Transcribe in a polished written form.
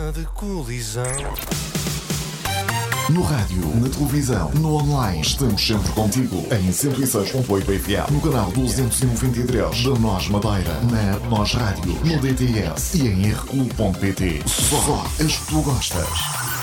zona de colisão. No rádio, na televisão, no online, estamos sempre contigo. Em 106.8 FM, no canal 293 da NOS Madeira, na NOS Rádio, no DTS e em rcu.pt. Só as que tu gostas.